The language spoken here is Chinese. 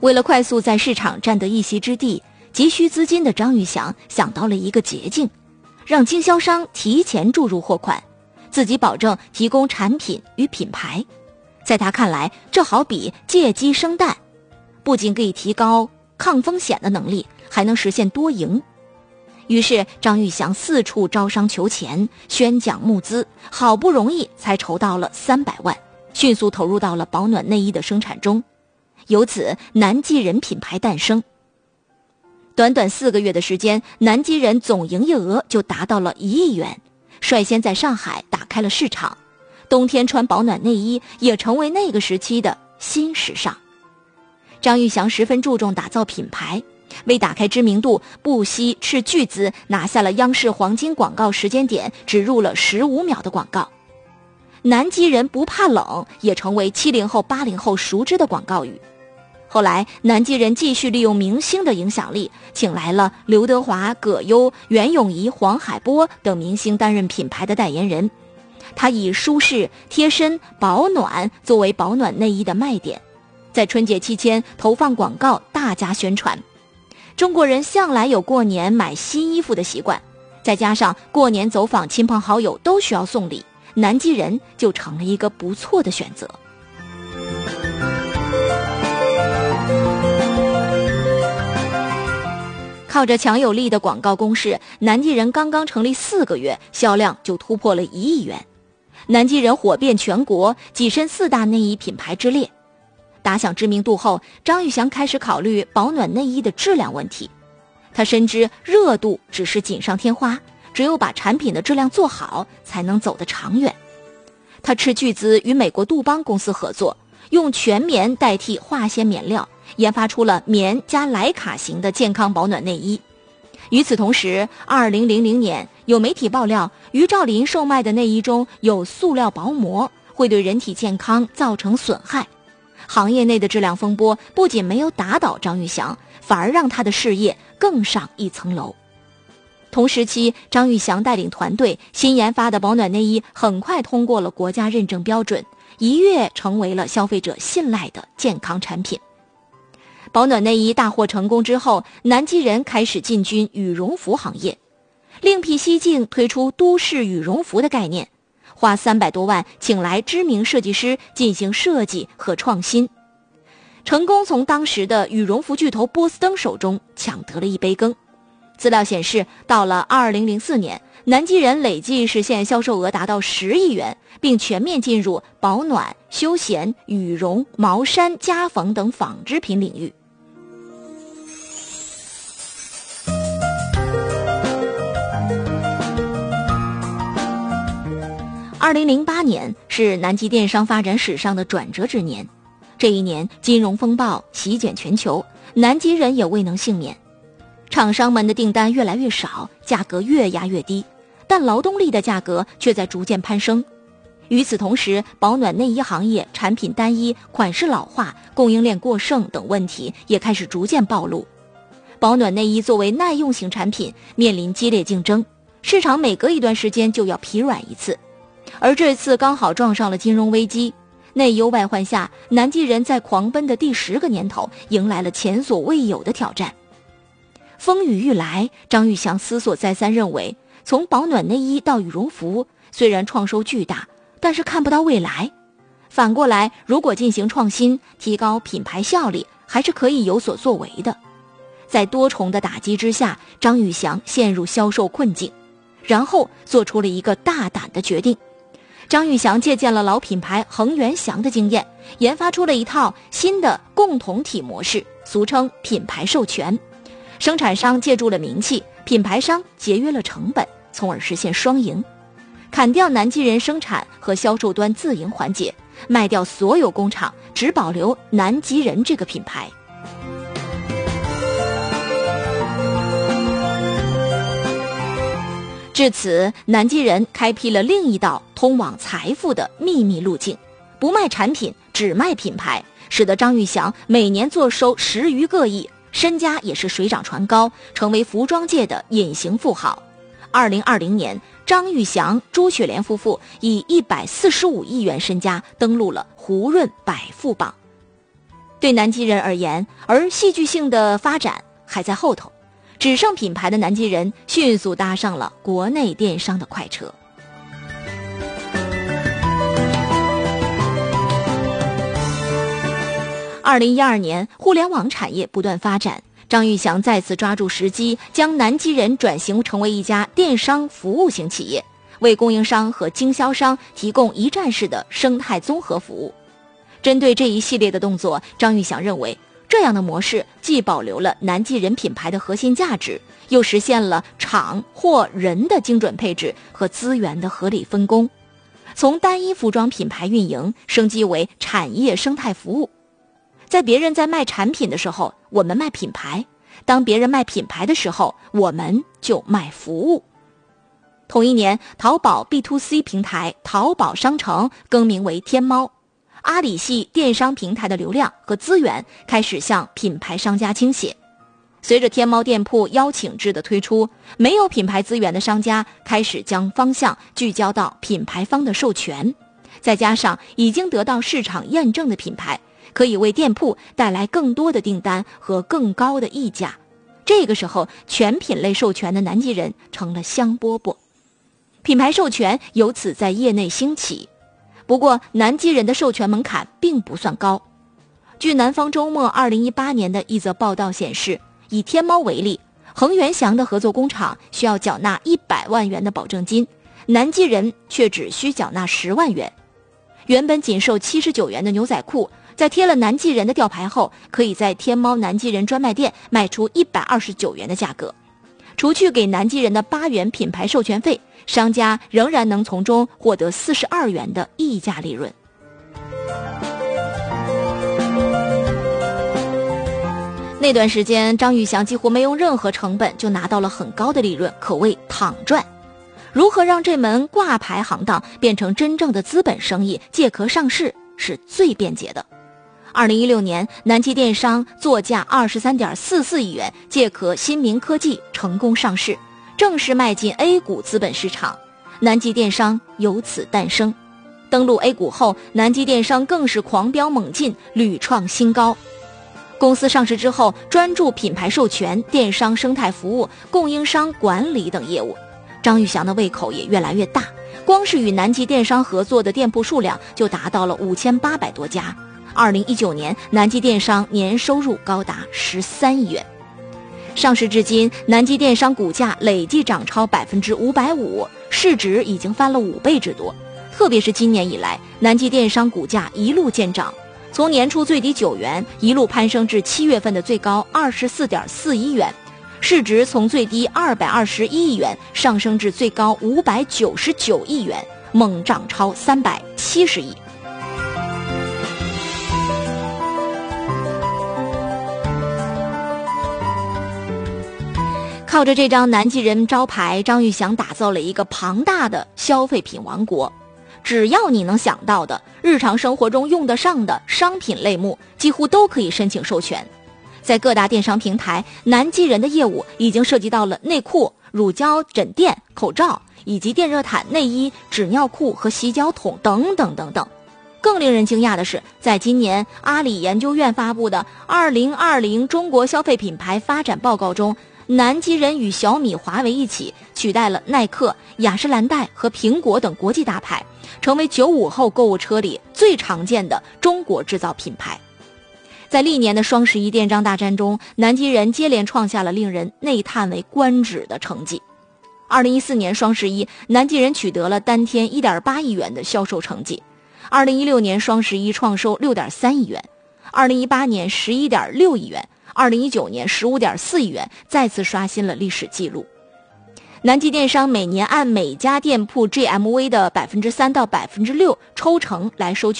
为了快速在市场占得一席之地，急需资金的张玉祥想到了一个捷径，让经销商提前注入货款，自己保证提供产品与品牌。在他看来，这好比借鸡生蛋，不仅可以提高抗风险的能力，还能实现多赢。于是张玉祥四处招商求钱，宣讲募资，好不容易才筹到了300万，迅速投入到了保暖内衣的生产中，由此南极人品牌诞生。短短4个月的时间，南极人总营业额就达到了1亿元，率先在上海打开了市场，冬天穿保暖内衣也成为那个时期的新时尚。张玉祥十分注重打造品牌，为打开知名度，不惜斥巨资拿下了央视黄金广告时间点，植入了15秒的广告。南极人不怕冷也成为70后、80后熟知的广告语。后来南极人继续利用明星的影响力，请来了刘德华、葛优、袁咏仪、黄海波等明星担任品牌的代言人。他以舒适、贴身、保暖作为保暖内衣的卖点，在春节期间投放广告，大加宣传。中国人向来有过年买新衣服的习惯，再加上过年走访亲朋好友都需要送礼，南极人就成了一个不错的选择。靠着强有力的广告攻势，南极人刚刚成立4个月，销量就突破了1亿元。南极人火遍全国，跻身4大内衣品牌之列。打响知名度后，张玉祥开始考虑保暖内衣的质量问题。他深知热度只是锦上添花，只有把产品的质量做好，才能走得长远。他斥巨资与美国杜邦公司合作，用全棉代替化纤棉料，研发出了棉加莱卡型的健康保暖内衣。与此同时，2000年有媒体爆料，于兆林售卖的内衣中有塑料薄膜，会对人体健康造成损害。行业内的质量风波不仅没有打倒张玉祥，反而让他的事业更上一层楼。同时期，张玉祥带领团队新研发的保暖内衣很快通过了国家认证标准，一跃成为了消费者信赖的健康产品。保暖内衣大获成功之后，南极人开始进军羽绒服行业，另辟蹊径推出都市羽绒服的概念，花300多万请来知名设计师进行设计和创新，成功从当时的羽绒服巨头波司登手中抢得了一杯羹。资料显示，到了2004年，南极人累计实现销售额达到10亿元，并全面进入保暖、休闲、羽绒、毛衫、夹缝等纺织品领域。2008年是南极电商发展史上的转折之年，这一年金融风暴席卷全球，南极人也未能幸免。厂商们的订单越来越少，价格越压越低，但劳动力的价格却在逐渐攀升。与此同时，保暖内衣行业产品单一、款式老化、供应链过剩等问题也开始逐渐暴露。保暖内衣作为耐用型产品，面临激烈竞争，市场每隔一段时间就要疲软一次。而这次刚好撞上了金融危机，内忧外患下，南极人在狂奔的第10个年头迎来了前所未有的挑战。风雨欲来，张玉祥思索再三，认为从保暖内衣到羽绒服，虽然创收巨大，但是看不到未来。反过来，如果进行创新，提高品牌效力，还是可以有所作为的。在多重的打击之下，张玉祥陷入销售困境，然后做出了一个大胆的决定。张玉祥借鉴了老品牌恒源祥的经验，研发出了一套新的共同体模式，俗称品牌授权。生产商借助了名气，品牌商节约了成本，从而实现双赢。砍掉南极人生产和销售端自营环节，卖掉所有工厂，只保留南极人这个品牌。至此，南极人开辟了另一道通往财富的秘密路径，不卖产品，只卖品牌，使得张玉祥每年坐收10余个亿，身家也是水涨船高，成为服装界的隐形富豪。2020年，张玉祥、朱雪莲夫妇以145亿元身家登陆了胡润百富榜。 对南极人而言，而戏剧性的发展还在后头，只剩品牌的南极人迅速搭上了国内电商的快车。2012年，互联网产业不断发展，张玉祥再次抓住时机，将南极人转型成为一家电商服务型企业，为供应商和经销商提供一站式的生态综合服务。针对这一系列的动作，张玉祥认为，这样的模式既保留了南极人品牌的核心价值，又实现了厂或人的精准配置和资源的合理分工，从单一服装品牌运营升级为产业生态服务。在别人在卖产品的时候，我们卖品牌；当别人卖品牌的时候，我们就卖服务。同一年，淘宝 B2C 平台淘宝商城更名为天猫，阿里系电商平台的流量和资源开始向品牌商家倾斜。随着天猫店铺邀请制的推出，没有品牌资源的商家开始将方向聚焦到品牌方的授权，再加上已经得到市场验证的品牌，可以为店铺带来更多的订单和更高的溢价。这个时候，全品类授权的南极人成了香饽饽，品牌授权由此在业内兴起。不过，南极人的授权门槛并不算高。据南方周末2018年的一则报道显示，以天猫为例，恒源祥的合作工厂需要缴纳100万元的保证金，南极人却只需缴纳10万元。原本仅售79元的牛仔裤，在贴了南极人的吊牌后，可以在天猫南极人专卖店卖出129元的价格。除去给南极人的8元品牌授权费，商家仍然能从中获得42元的溢价利润。那段时间，张玉祥几乎没用任何成本就拿到了很高的利润，可谓躺赚。如何让这门挂牌行当变成真正的资本生意，借壳上市，是最便捷的。2016年，南极电商作价23.44亿元，借壳新明科技成功上市，正式迈进 A 股资本市场，南极电商由此诞生。登陆 A 股后，南极电商更是狂飙猛进，屡创新高。公司上市之后，专注品牌授权、电商生态服务、供应商管理等业务。张玉祥的胃口也越来越大，光是与南极电商合作的店铺数量就达到了5800多家。2019年，南极电商年收入高达13亿元。上市至今，南极电商股价累计涨超550%，市值已经翻了5倍之多。特别是今年以来，南极电商股价一路见涨，从年初最低9元一路攀升至7月份的最高24.41元，市值从最低221亿元上升至最高599亿元，猛涨超370亿。靠着这张南极人招牌，张玉祥打造了一个庞大的消费品王国。只要你能想到的，日常生活中用得上的商品类目，几乎都可以申请授权。在各大电商平台，南极人的业务已经涉及到了内裤、乳胶枕垫、口罩，以及电热毯、内衣、纸尿裤和洗脚桶等等等等。更令人惊讶的是，在今年阿里研究院发布的2020中国消费品牌发展报告中，南极人与小米、华为一起取代了耐克、雅诗兰黛和苹果等国际大牌，成为95后购物车里最常见的中国制造品牌。在历年的双11电商大战中，南极人接连创下了令人内叹为观止的成绩。2014年双11，南极人取得了单天1.8亿元的销售成绩。2016年双11创收6.3亿元，2018年11.6亿元，2019年15.4亿元，再次刷新了历史记录。南极电商每年按每家店铺 GMV 的3%到6%抽成来收取